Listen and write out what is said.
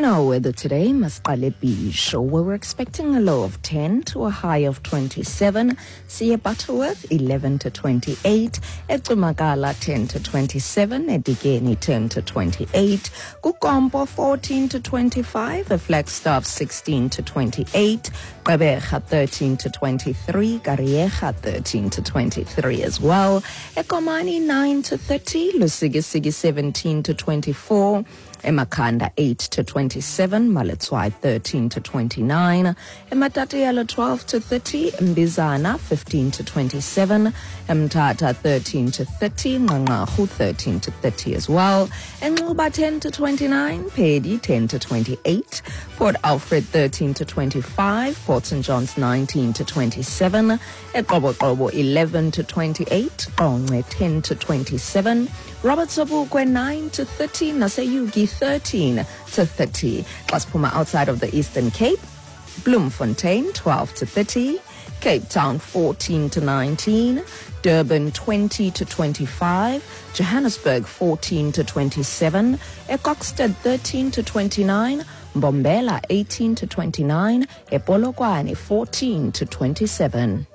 And our weather today, Masqale Beach, where we're expecting a low of 10 to a high of 27. See Butterworth, 11 to 28. Etumakala, 10 to 27. Edigeni, 10 to 28. Kukompo, 14 to 25. Flagstaff, 16 to 28. Gqeberha, 13 to 23. Garieja, 13 to 23 as well. Ekomani, 9 to 30. Lusigisigi, 17 to 24. Emakanda 8 to 27, Maletswai 13 to 29, Ematatiala 12 to 30, Mbizana 15 to 27, Mtata 13 to 30, Ngangahu 13 to 30 as well, Enluba 10 to 29, Pedi 10 to 28, Port Alfred 13 to 25, Port St. John's 19 to 27, Ekobo 11 to 28, Qongqe 10 to 27, Robert Sobukwe 9 to 30, Naseyugi 13 to 30. Plus Puma outside of the Eastern Cape, Bloemfontein 12 to 30, Cape Town 14 to 19, Durban 20 to 25, Johannesburg 14 to 27, Ecoxted 13 to 29, Mbombela 18 to 29, Epolokwane 14 to 27.